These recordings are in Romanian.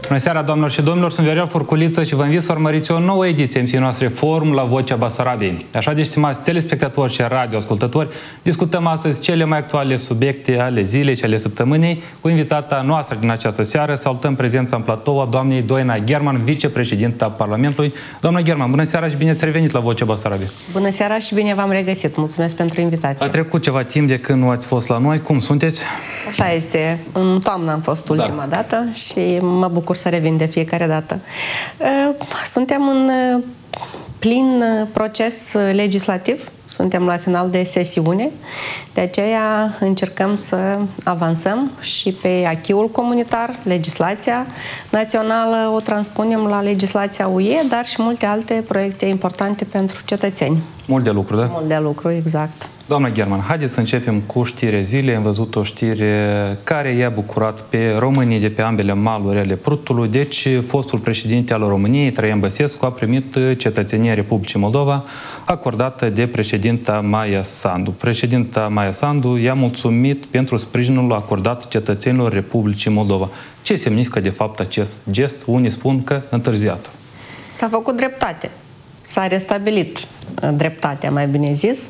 Bună seara, doamnelor și domnilor, sunt Viorel Furculiță și vă invit să urmăriți o nouă ediție emisiunii noastre Forum la Vocea Basarabiei. Așa de, stimați telespectatori și radioascultători, discutăm astăzi cele mai actuale subiecte ale zilei și ale săptămânii cu invitata noastră din această seară. Salutăm prezența în platou a doamnei Doina Gherman, vicepreședinta Parlamentului. Doamna Gherman, bună seara și bine ați revenit la Vocea Basarabiei. Bună seara și bine v-am regăsit. Mulțumesc pentru invitație. A trecut ceva timp de când nu ați fost la noi. Cum sunteți? Așa este. În toamnă am fost ultima dată și mă bucur să revin de fiecare dată. Suntem în plin proces legislativ. Suntem la final de sesiune, de aceea încercăm să avansăm și pe acquis-ul comunitar, legislația națională o transpunem la legislația UE, dar și multe alte proiecte importante pentru cetățeni. Mult de lucru, da? Mult de lucru, exact. Doamna Gherman, haideți să începem cu știrea zilei. Am văzut o știre care i-a bucurat pe românii de pe ambele maluri ale Prutului. Deci, fostul președinte al României, Traian Băsescu, a primit cetățenia Republicii Moldova acordată de președinta Maia Sandu. Președinta Maia Sandu i-a mulțumit pentru sprijinul acordat cetățenilor Republicii Moldova. Ce semnifică de fapt acest gest? Unii spun că întârziat. S-a făcut dreptate. S-a restabilit dreptatea, mai bine zis.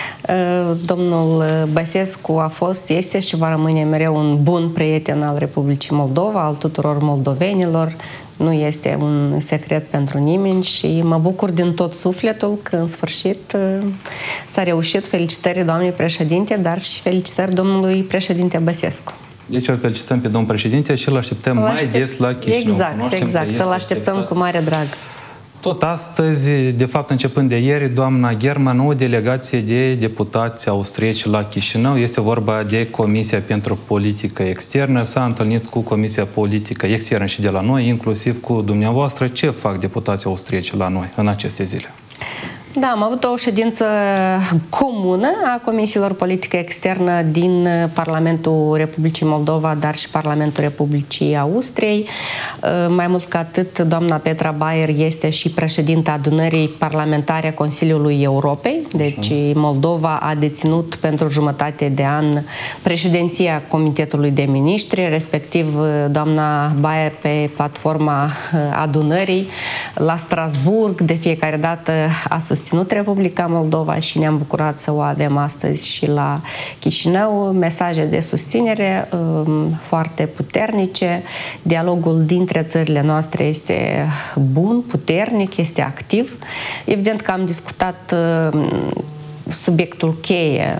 Domnul Băsescu a fost, este și va rămâne mereu un bun prieten al Republicii Moldova, al tuturor moldovenilor. Nu este un secret pentru nimeni și mă bucur din tot sufletul că în sfârșit s-a reușit. Felicitări doamnei președinte, dar și felicitări domnului președinte Băsescu. Deci îl felicităm pe domnul președinte și îl așteptăm mai des la Chișinău. Exact, îl așteptăm cu mare drag. Tot astăzi, de fapt începând de ieri, doamna Gherman, o delegație de deputați austrieci la Chișinău. Este vorba de Comisia pentru Politică Externă. S-a întâlnit cu Comisia Politică Externă și de la noi, inclusiv cu dumneavoastră. Ce fac deputații austrieci la noi în aceste zile? Da, am avut o ședință comună a Comisiilor Politică Externă din Parlamentul Republicii Moldova, dar și Parlamentul Republicii Austriei. Mai mult ca atât, doamna Petra Bayer este și președinta adunării parlamentare a Consiliului Europei. Deci Moldova a deținut pentru jumătate de an președinția Comitetului de Miniștri, respectiv doamna Bayer pe platforma adunării la Strasburg. De fiecare dată a susținut Republica Moldova și ne-am bucurat să o avem astăzi și la Chișinău. Mesaje de susținere foarte puternice. Dialogul dintre țările noastre este bun, puternic, este activ. Evident că am discutat subiectul cheie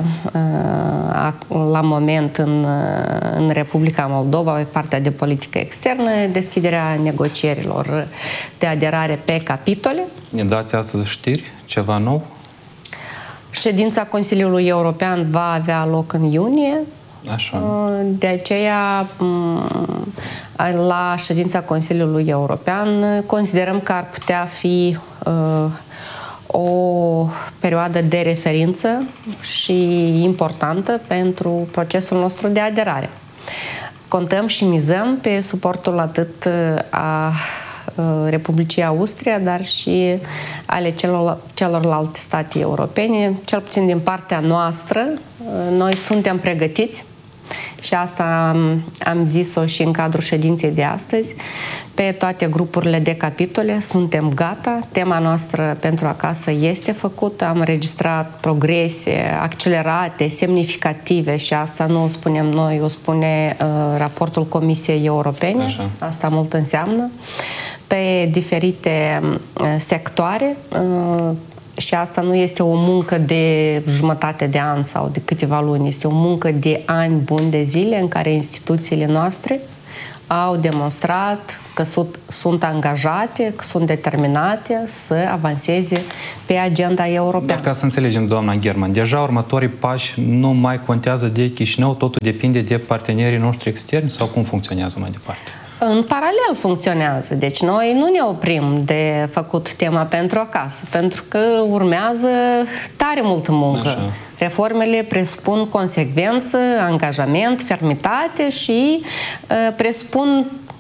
la moment în Republica Moldova, pe partea de politică externă, deschiderea negocierilor de aderare pe capitole. Ne dați astăzi știri? Ceva nou? Ședința Consiliului European va avea loc în iunie. Așa. De aceea, la ședința Consiliului European, considerăm că ar putea fi o perioadă de referință și importantă pentru procesul nostru de aderare. Contăm și mizăm pe suportul atât a Republicii Austria, dar și ale celorlalte state europene, cel puțin din partea noastră. Noi suntem pregătiți și asta am zis-o și în cadrul ședinței de astăzi. Pe toate grupurile de capitole suntem gata. Tema noastră pentru acasă este făcută. Am înregistrat progrese accelerate, semnificative și asta nu o spunem noi, o spune raportul Comisiei Europene. Așa. Asta mult înseamnă. Pe diferite sectoare și asta nu este o muncă de jumătate de an sau de câteva luni, este o muncă de ani buni de zile în care instituțiile noastre au demonstrat că sunt angajate, că sunt determinate să avanseze pe agenda europeană. Ca să înțelegem, doamna Gherman, deja următorii pași nu mai contează de Chișinău, totul depinde de partenerii noștri externi sau cum funcționează mai departe? În paralel funcționează. Deci noi nu ne oprim de făcut tema pentru acasă, pentru că urmează tare multă muncă. Așa. Reformele presupun consecvență, angajament, fermitate și presupun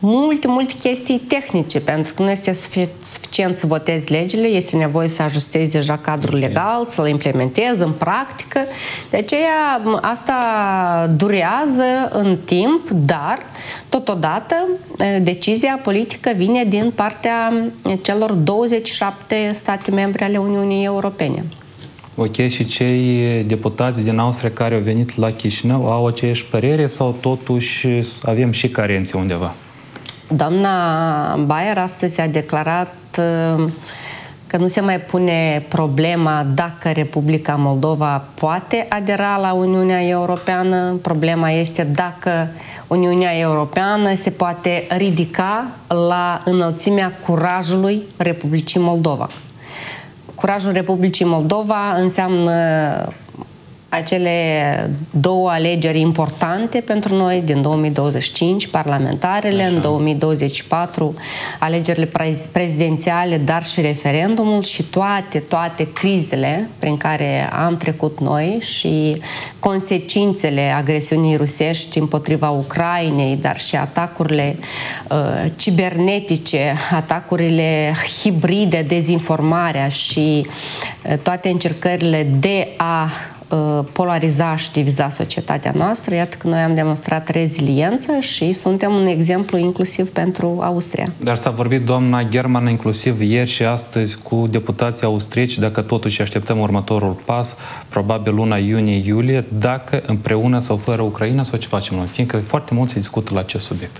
multe chestii tehnice, pentru că nu este suficient să votezi legile, este nevoie să ajustezi deja cadrul legal, să-l implementezi în practică. De aceea asta durează în timp, dar totodată decizia politică vine din partea celor 27 state membre ale Uniunii Europene. Ok, și cei deputați din Austria care au venit la Chișinău au aceeași părere sau totuși avem și carențe undeva? Doamna Bayer astăzi a declarat că nu se mai pune problema dacă Republica Moldova poate adera la Uniunea Europeană. Problema este dacă Uniunea Europeană se poate ridica la înălțimea curajului Republicii Moldova. Curajul Republicii Moldova înseamnă acele două alegeri importante pentru noi din 2025, parlamentarele, în 2024 alegerile prezidențiale, dar și referendumul și toate crizele prin care am trecut noi și consecințele agresiunii rusești împotriva Ucrainei, dar și atacurile cibernetice, atacurile hibride, dezinformarea și toate încercările de a polariza și diviza societatea noastră. Iată că noi am demonstrat reziliență și suntem un exemplu inclusiv pentru Austria. Dar s-a vorbit doamna German inclusiv ieri și astăzi cu deputații austrieci, dacă totuși așteptăm următorul pas, probabil luna iunie-iulie, dacă împreună sau fără Ucraina sau ce facem noi, fiindcă foarte mult se discută la acest subiect.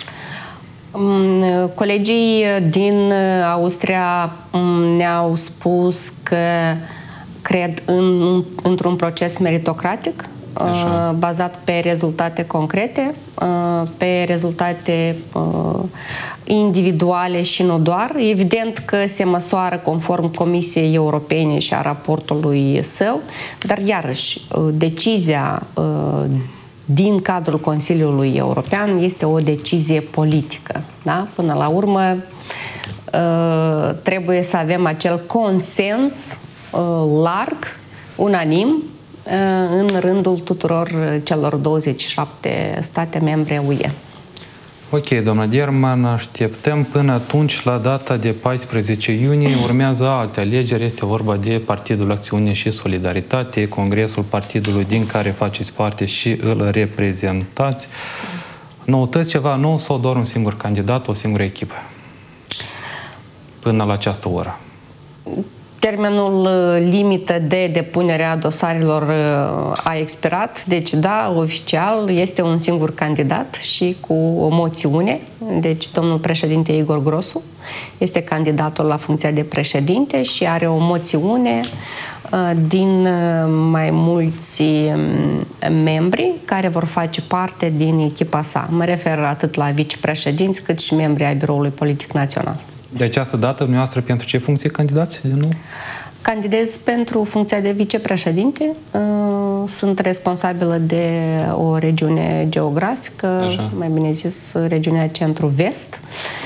Colegii din Austria ne-au spus că cred într-un proces meritocratic, bazat pe rezultate concrete, pe rezultate individuale și nu doar. Evident că se măsoară conform Comisiei Europene și a raportului său, dar iarăși decizia din cadrul Consiliului European este o decizie politică. Da? Până la urmă trebuie să avem acel consens larg, unanim, în rândul tuturor celor 27 state membre UE. Ok, doamna German, așteptăm până atunci, la data de 14 iunie, urmează alte alegeri, este vorba de Partidul Acțiune și Solidaritate, Congresul partidului din care faceți parte și îl reprezentați. Noutăți, ceva nou sau doar un singur candidat, o singură echipă? Până la această oră. Termenul limită de depunere a dosarelor a expirat, deci da, oficial este un singur candidat și cu o moțiune. Deci domnul președinte Igor Grosu este candidatul la funcția de președinte și are o moțiune din mai mulți membri care vor face parte din echipa sa. Mă refer atât la vicepreședinți cât și membrii ai Biroului Politic Național. De această dată, dumneavoastră, pentru ce funcție candidați din nou? Candidez pentru funcția de vicepreședinte. Sunt responsabilă de o regiune geografică, așa, mai bine zis, regiunea Centru-Vest.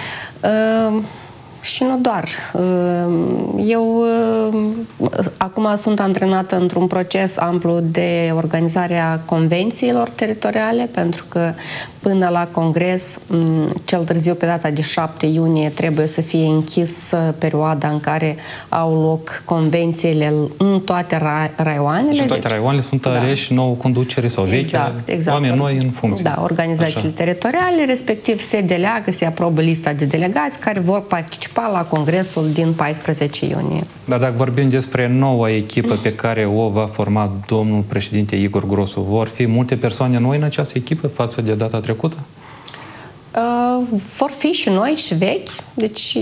Și nu doar. Eu acum sunt antrenată într-un proces amplu de organizare a convențiilor teritoriale, pentru că până la congres, cel târziu pe data de 7 iunie, trebuie să fie închis perioada în care au loc convențiile în toate raioanele. Și în toate raioanele sunt aleși nouă conducere sau vechi, exact. Oameni noi în funcție. Da, organizațiile teritoriale, respectiv se deleagă, se aprobă lista de delegați care vor participa la congresul din 14 iunie. Dar dacă vorbim despre noua echipă pe care o va forma domnul președinte Igor Grosu, vor fi multe persoane noi în această echipă față de data trecută? Vor fi și noi și vechi. Deci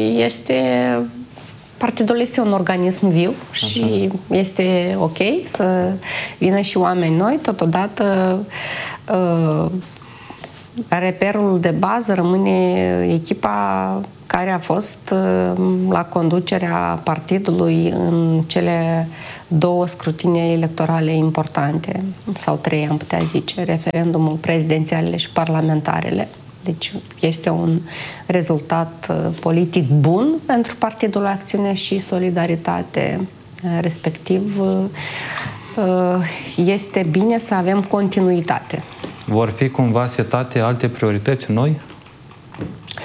partidul este un organism viu și este ok să vină și oameni noi. Totodată reperul de bază rămâne echipa care a fost la conducerea partidului în cele 2 scrutinii electorale importante, sau 3, am putea zice, referendumul prezidențialele și parlamentarele. Deci este un rezultat politic bun pentru Partidul Acțiune și Solidaritate. Respectiv, este bine să avem continuitate. Vor fi cumva setate alte priorități noi?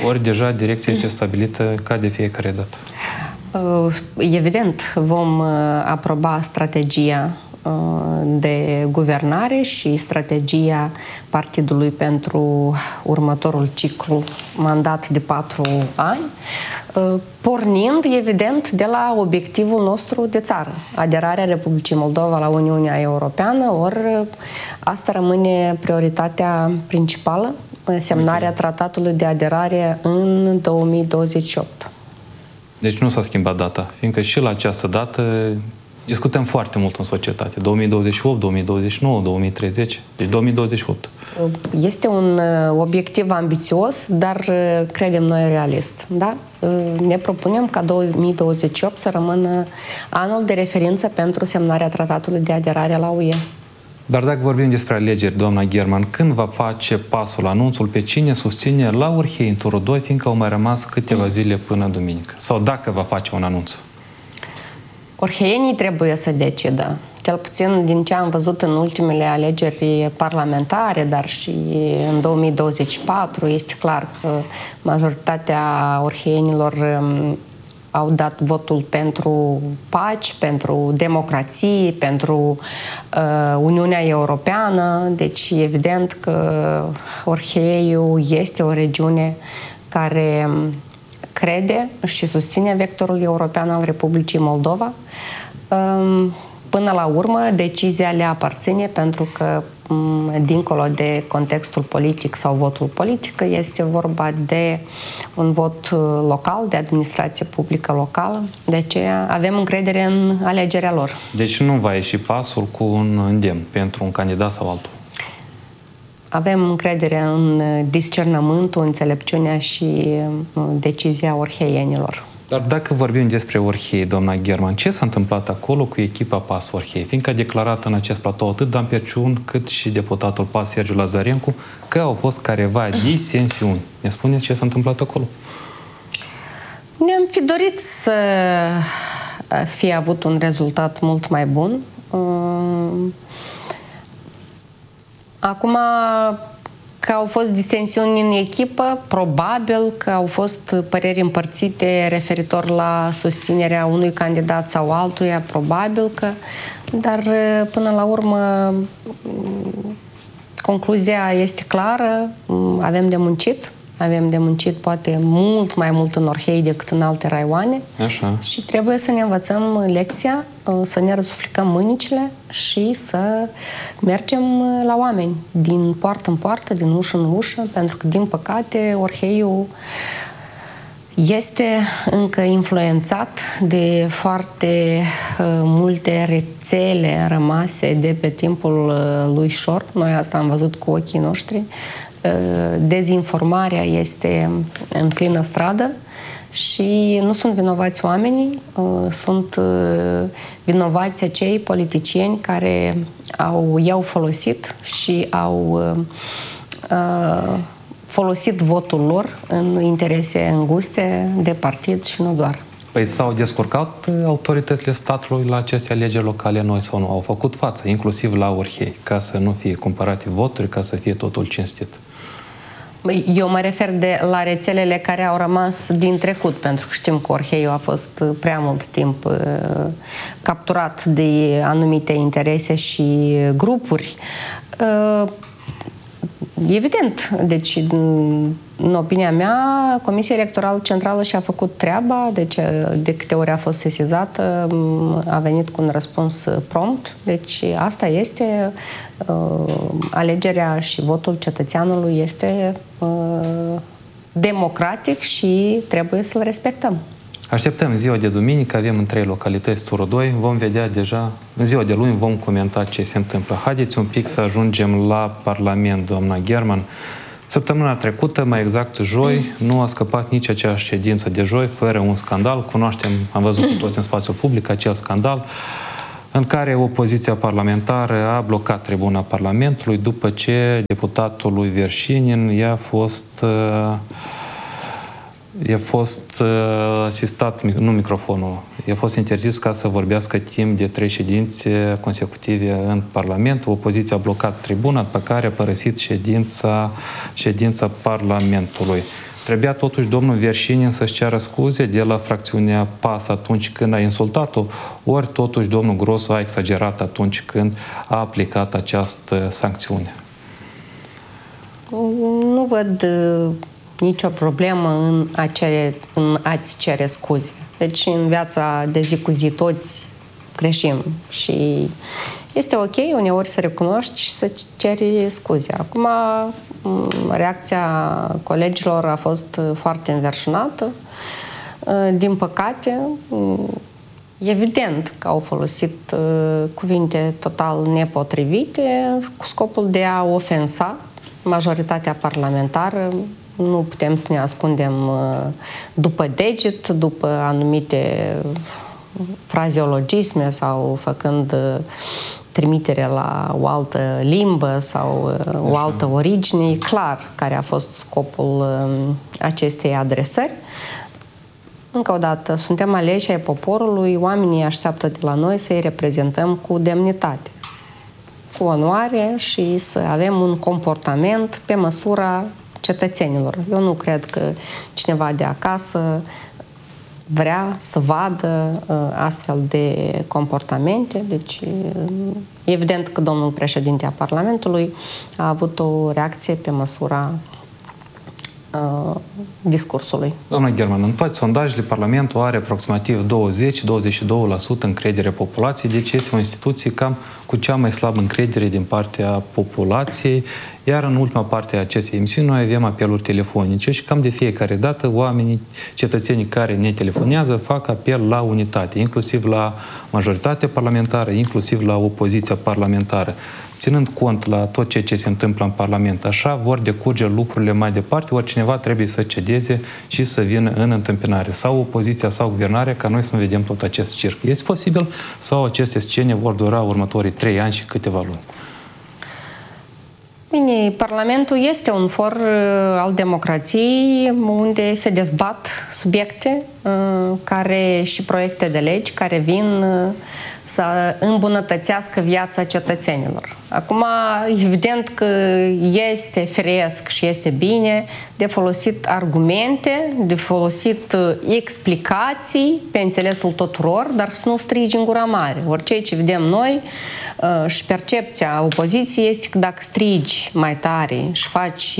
Ori deja direcția este stabilită ca de fiecare dată? Evident, vom aproba strategia de guvernare și strategia partidului pentru următorul ciclu, mandat de 4 ani, pornind, evident, de la obiectivul nostru de țară, aderarea Republicii Moldova la Uniunea Europeană, ori asta rămâne prioritatea principală, semnarea tratatului de aderare în 2028. Deci nu s-a schimbat data, fiindcă și la această dată discutăm foarte mult în societate. 2028, 2029, 2030, deci 2028. Este un obiectiv ambițios, dar credem noi realist. Da? Ne propunem ca 2028 să rămână anul de referință pentru semnarea tratatului de aderare la UE. Dar dacă vorbim despre alegeri, doamna German, când va face pasul, anunțul pe cine susține la Orhei în turul 2, fiindcă au mai rămas câteva zile până duminică? Sau dacă va face un anunț? Orheienii trebuie să decidă. Cel puțin din ce am văzut în ultimele alegeri parlamentare, dar și în 2024, este clar că majoritatea orheienilor au dat votul pentru pace, pentru democrație, pentru Uniunea Europeană. Deci, evident că Orheiul este o regiune care crede și susține vectorul european al Republicii Moldova. Până la urmă, decizia le aparține pentru că, dincolo de contextul politic sau votul politic, este vorba de un vot local, de administrație publică locală. De aceea avem încredere în alegerea lor. Deci nu va ieși pasul cu un îndemn pentru un candidat sau altul? Avem încredere în discernământul, înțelepciunea și decizia orheienilor. Dar dacă vorbim despre Orhei, doamna German, ce s-a întâmplat acolo cu echipa PAS Orhei? Fiindcă a declarat în acest platou atât Dan Perciun cât și deputatul PAS Sergiu Lazarencu că au fost careva disensiuni. Ne spuneți ce s-a întâmplat acolo? Ne-am fi dorit să fie avut un rezultat mult mai bun. Acum, că au fost disensiuni în echipă, probabil că au fost păreri împărțite referitor la susținerea unui candidat sau altuia, probabil că, dar până la urmă concluzia este clară, avem de muncit. Avem de muncit poate mult mai mult în Orhei decât în alte raioane. Așa. Și trebuie să ne învățăm lecția, să ne răsuflecăm mânicile și să mergem la oameni, din poartă în poartă, din ușă în ușă, pentru că, din păcate, Orheiul este încă influențat de foarte multe rețele rămase de pe timpul lui Șor. Noi asta am văzut cu ochii noștri. Dezinformarea este în plină stradă și nu sunt vinovați oamenii, sunt vinovați acei politicieni care i-au folosit și au folosit votul lor în interese înguste de partid și nu doar. Păi s-au descurcat autoritățile statului la aceste alegeri locale noi sau nu? Au făcut față, inclusiv la Orhei, ca să nu fie cumpărate voturi, ca să fie totul cinstit. Eu mă refer la rețelele care au rămas din trecut, pentru că știm că Orheiul a fost prea mult timp capturat de anumite interese și grupuri. Evident, deci, în opinia mea, Comisia Electorală Centrală și-a făcut treaba, deci de câte ori a fost sesizată, a venit cu un răspuns prompt. Deci asta este, alegerea și votul cetățeanului este democratic și trebuie să-l respectăm. Așteptăm ziua de duminică, avem în 3 localități turul 2, vom vedea deja, în ziua de luni vom comenta ce se întâmplă. Haideți un pic să ajungem la Parlament, doamna German. Săptămâna trecută, mai exact joi, nu a scăpat nici aceeași ședință de joi, fără un scandal. Cunoaștem, am văzut cu toți în spațiul public acel scandal, în care opoziția parlamentară a blocat tribuna Parlamentului după ce deputatul lui Verșinin i-a fost asistat, nu microfonul, i-a fost interzis ca să vorbească timp de 3 ședințe consecutive în Parlament. Opoziția a blocat tribuna, pe care a părăsit ședința Parlamentului. Trebuia totuși domnul Verșinin să-și ceară scuze de la fracțiunea PAS atunci când a insultat-o, ori totuși domnul Grosu a exagerat atunci când a aplicat această sancțiune? Nu văd nicio problemă în a-ți cere scuze. Deci în viața de zi cu zi toți greșim și este ok uneori să recunoști și să ceri scuze. Acum, reacția colegilor a fost foarte înverșunată. Din păcate, evident că au folosit cuvinte total nepotrivite cu scopul de a ofensa majoritatea parlamentară. Nu putem să ne ascundem după deget, după anumite frazeologisme sau făcând trimitere la o altă limbă sau o altă origine. E clar care a fost scopul acestei adresări. Încă o dată, suntem aleși ai poporului, oamenii așteaptă de la noi să îi reprezentăm cu demnitate, cu onoare și să avem un comportament pe măsura cetățenilor. Eu nu cred că cineva de acasă vrea să vadă astfel de comportamente. Deci, evident că domnul președinte a Parlamentului a avut o reacție pe măsura discursului. Doamna German, în toate sondajele, Parlamentul are aproximativ 20-22% încredere populației, deci este o instituție cam cu cea mai slabă încredere din partea populației, iar în ultima parte a acestei emisiuni noi avem apeluri telefonice și cam de fiecare dată oamenii, cetățenii care ne telefonează fac apel la unitate, inclusiv la majoritatea parlamentară, inclusiv la opoziția parlamentară. Ținând cont la tot ceea ce se întâmplă în Parlament, așa vor decurge lucrurile mai departe, ori cineva trebuie să cedeze și să vină în întâmpinare. Sau opoziția sau guvernarea, ca noi să nu vedem tot acest circ. Este posibil sau aceste scene vor dura următorii 3 ani și câteva luni? Bine, Parlamentul este un for al democrației unde se dezbat subiecte care și proiecte de legi care vin să îmbunătățească viața cetățenilor. Acum, evident că este firesc și este bine de folosit argumente, de folosit explicații pe înțelesul tuturor, dar să nu strigi în gura mare. Orice ce vedem noi și percepția opoziției este că dacă strigi mai tare și faci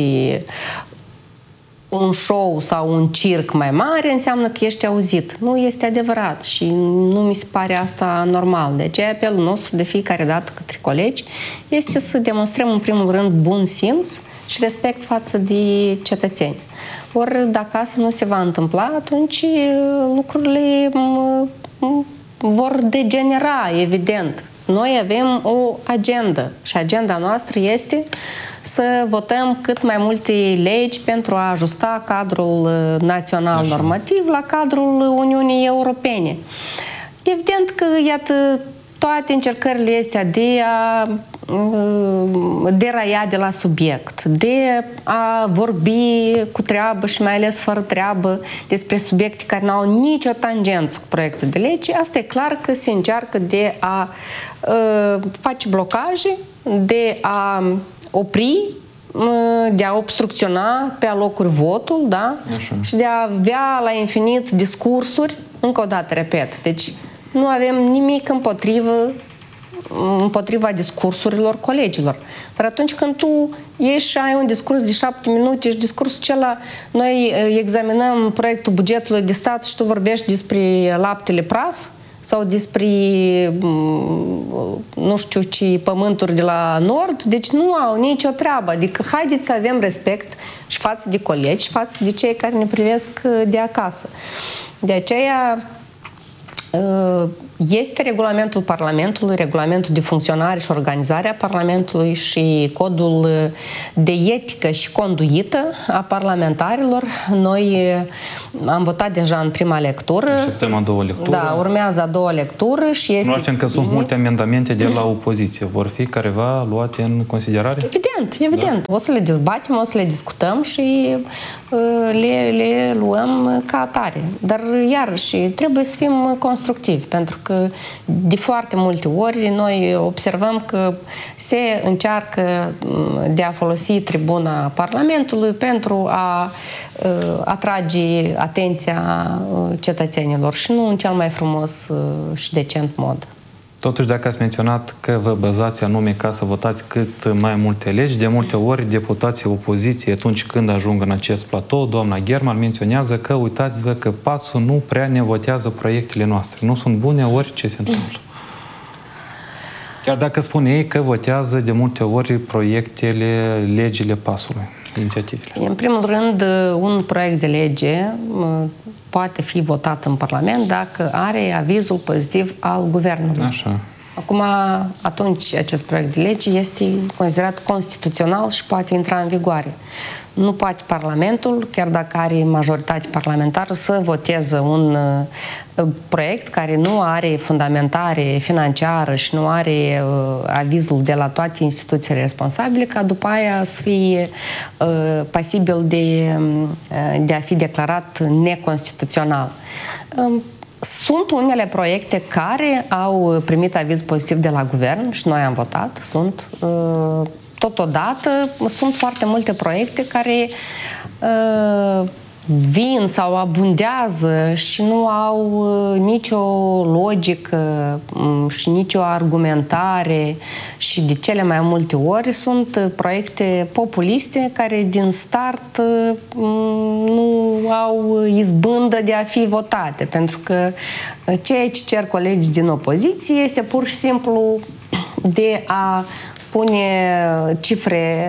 un show sau un circ mai mare, înseamnă că ești auzit. Nu este adevărat și nu mi se pare asta normal. De aceea apelul nostru de fiecare dată către colegi este să demonstrăm în primul rând bun simț și respect față de cetățeni. Ori dacă asta nu se va întâmpla, atunci lucrurile vor degenera, evident. Noi avem o agendă și agenda noastră este să votăm cât mai multe legi pentru a ajusta cadrul național normativ la cadrul Uniunii Europene. Evident că, iată, toate încercările astea de a deraia de la subiect, de a vorbi cu treabă și mai ales fără treabă despre subiecte care nu au nicio tangență cu proiectul de lege, asta e clar că se încearcă de a face blocaje, de a opri, de a obstrucționa pe alocuri votul, da? Așa. Și de a avea la infinit discursuri, încă o dată, repet, deci nu avem nimic împotriva discursurilor colegilor. Dar atunci când tu ieși și ai un discurs de 7 minute și discursul acela, noi examinăm proiectul bugetului de stat și tu vorbești despre laptele praf, sau despre, nu știu ce, pământuri de la nord, deci nu au nicio treabă. Adică haideți să avem respect și față de colegi, și față de cei care ne privesc de acasă. De aceea este regulamentul Parlamentului, regulamentul de funcționare și organizare a Parlamentului și codul de etică și conduită a parlamentarilor. Noi am votat deja în prima lectură. Așteptăm a doua lectură. Da, urmează a doua lectură și este... Cunoaștem că sunt multe amendamente de la opoziție. Vor fi careva luate în considerare? Evident. Da. O să le dezbatem, o să le discutăm și le luăm ca atare. Dar, iarăși, trebuie să fim constructivi. constructiv, pentru că de foarte multe ori noi observăm că se încearcă de a folosi tribuna Parlamentului pentru a atrage atenția cetățenilor și nu în cel mai frumos și decent mod. Totuși, dacă ați menționat că vă bazați anume ca să votați cât mai multe legi, de multe ori deputații opoziției, atunci când ajung în acest platou, doamna German menționează că uitați-vă că PAS-ul nu prea ne votează proiectele noastre. Nu sunt bune, ori ce se întâmplă? Chiar dacă spune ei că votează de multe ori proiectele, legile PAS-ului, inițiativele. În primul rând, un proiect de lege poate fi votat în Parlament dacă are avizul pozitiv al Guvernului. Așa. Acum, atunci, acest proiect de lege este considerat constituțional și poate intra în vigoare. Nu poate Parlamentul, chiar dacă are majoritate parlamentară, să voteze un proiect care nu are fundamentare financiară și nu are avizul de la toate instituțiile responsabile, ca după aia să fie pasibil de a fi declarat neconstituțional. Sunt unele proiecte care au primit aviz pozitiv de la guvern și noi am votat. Totodată, sunt foarte multe proiecte care vin sau abundează și nu au nicio logică și nicio argumentare și de cele mai multe ori sunt proiecte populiste care din start nu au izbândă de a fi votate, pentru că ceea ce cer colegii din opoziție este pur și simplu de a pune cifre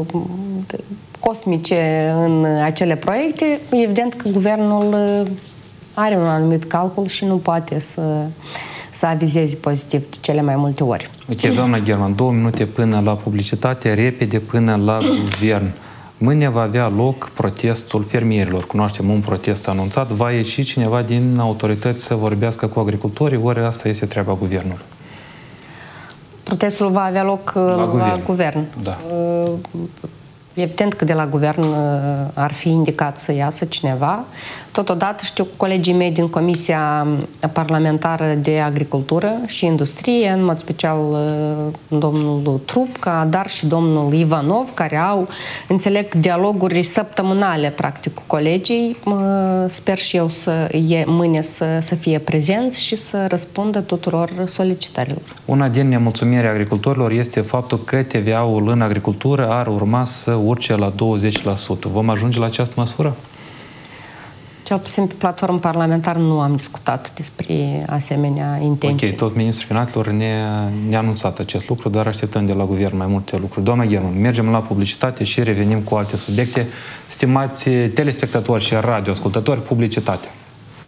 cosmice în acele proiecte. Evident că guvernul are un anumit calcul și nu poate să avizeze pozitiv de cele mai multe ori. Ok, doamna German, 2 minute până la publicitate, repede până la guvern. Mâine va avea loc protestul fermierilor. Cunoaștem un protest anunțat. Va ieși cineva din autorități să vorbească cu agricultorii, ori asta este treaba guvernului? Protestul va avea loc la guvern. Da. Evident că de la guvern ar fi indicat să iasă cineva. Totodată știu că colegii mei din Comisia Parlamentară de Agricultură și Industrie, în mod special domnul Trupca, dar și domnul Ivanov, care au, înțeleg, dialoguri săptămânale, practic, cu colegii. Sper și eu mâine să fie prezenți și să răspundă tuturor solicitărilor. Una din nemulțumirile agricultorilor este faptul că TVA-ul în agricultură ar urma să urce la 20%. Vom ajunge la această măsură? Cel puțin pe platformă parlamentară nu am discutat despre asemenea intenții. Ok, tot ministrul finanțelor ne-a anunțat acest lucru, dar așteptăm de la guvern mai multe lucruri. Doamna German, mergem la publicitate și revenim cu alte subiecte. Stimați telespectatori și radioascultători, publicitate.